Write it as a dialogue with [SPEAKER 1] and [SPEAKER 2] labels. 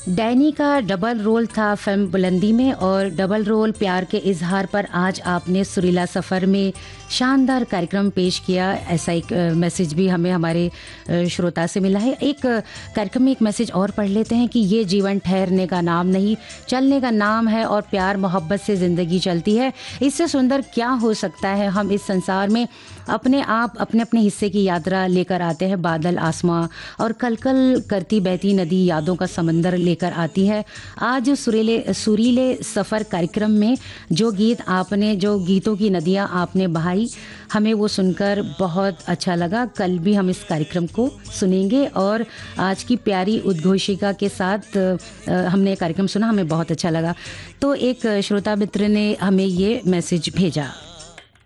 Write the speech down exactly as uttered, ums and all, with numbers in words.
[SPEAKER 1] Danny का double role था film बुलंदी में और डबल रोल प्यार के इजहार पर आज आपने सुरीला सफ़र में शानदार कार्यक्रम पेश किया। ऐसा एक मैसेज भी हमें हमारे श्रोता से मिला है। एक कार्यक्रम में एक मैसेज और पढ़ लेते हैं कि ये जीवन ठहरने का नाम नहीं, चलने का नाम है और प्यार मोहब्बत से ज़िंदगी चलती है। इससे सुंदर क्या हो सकता है। हम इस संसार में अपने आप अपने अपने हिस्से की यात्रा लेकर आते हैं। बादल, आसमां और कलकल करती बहती नदी यादों का समंदर लेकर आती है। आज सुरीले सुरीले सफ़र कार्यक्रम में जो गीत आपने जो गीतों की नदियाँ आपने बहाई, हमें वो सुनकर बहुत अच्छा लगा। कल भी हम इस कार्यक्रम को सुनेंगे और आज की प्यारी उद्घोषिका के साथ हमने कार्यक्रम सुना, हमें बहुत अच्छा लगा। तो एक श्रोता मित्र ने हमें ये मैसेज भेजा।